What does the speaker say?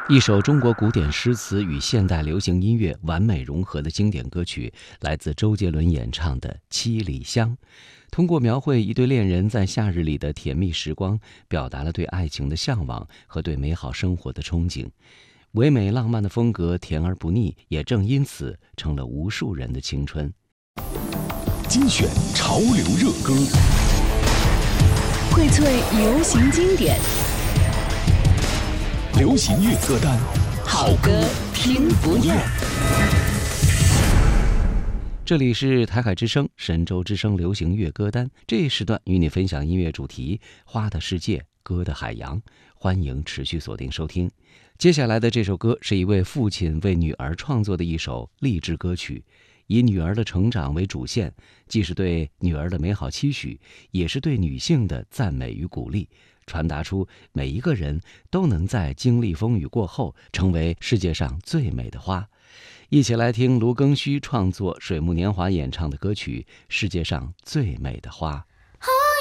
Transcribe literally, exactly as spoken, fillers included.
一首中国古典诗词与现代流行音乐完美融合的经典歌曲，来自周杰伦演唱的《七里香》。通过描绘一对恋人在夏日里的甜蜜时光，表达了对爱情的向往和对美好生活的憧憬。唯美浪漫的风格甜而不腻，也正因此成了无数人的青春。 精选潮流热歌， 荟萃流行经典， 流行乐歌单， 好歌听不厌。 这里是台海之声神州之声流行乐歌单，这一时段与你分享音乐主题花的世界，歌的海洋，欢迎持续锁定收听。接下来的这首歌是一位父亲为女儿创作的一首励志歌曲，以女儿的成长为主线，既是对女儿的美好期许，也是对女性的赞美与鼓励，传达出每一个人都能在经历风雨过后成为世界上最美的花。一起来听卢庚戌创作，水木年华演唱的歌曲《世界上最美的花》。